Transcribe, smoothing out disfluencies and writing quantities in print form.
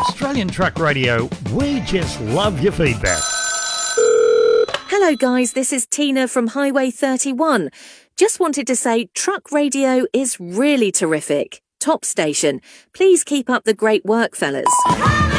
Australian Truck Radio, we just love your feedback. Hello guys, this is Tina from Highway 31. Just wanted to say Truck Radio is really terrific. Top station. Please keep up the great work, fellas.